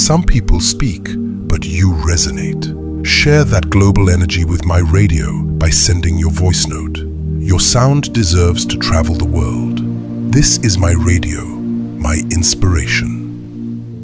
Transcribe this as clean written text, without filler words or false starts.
Some people speak, but you resonate. Share that global energy with my radio by sending your voice note. Your sound deserves to travel the world. This is my radio, my inspiration.